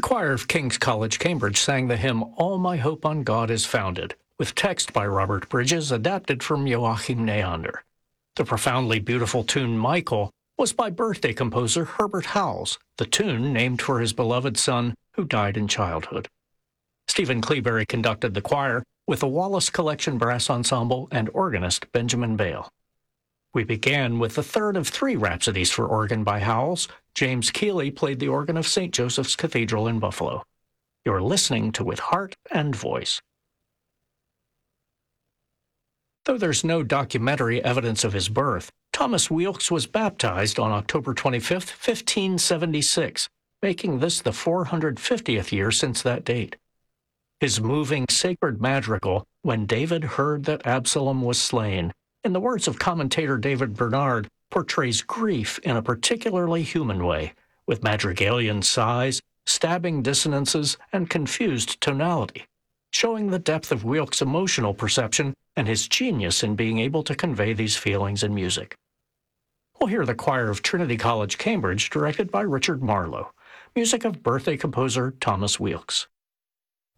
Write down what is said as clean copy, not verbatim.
choir of King's College, Cambridge sang the hymn All My Hope on God Is Founded, with text by Robert Bridges adapted from Joachim Neander. The profoundly beautiful tune Michael was by birthday composer Herbert Howells, the tune named for his beloved son who died in childhood. Stephen Cleaberry conducted the choir with the Wallace Collection Brass Ensemble and organist Benjamin Bale. We began with the third of three rhapsodies for organ by Howells. James Keeley played the organ of St. Joseph's Cathedral in Buffalo. You're listening to With Heart and Voice. Though there's no documentary evidence of his birth, Thomas Weelkes was baptized on October 25, 1576, making this the 450th year since that date. His moving sacred madrigal, When David Heard That Absalom Was Slain, in the words of commentator David Bernard, portrays grief in a particularly human way, with madrigalian sighs, stabbing dissonances, and confused tonality, showing the depth of Weelkes' emotional perception and his genius in being able to convey these feelings in music. We'll hear the choir of Trinity College, Cambridge, directed by Richard Marlowe, music of birthday composer Thomas Weelkes.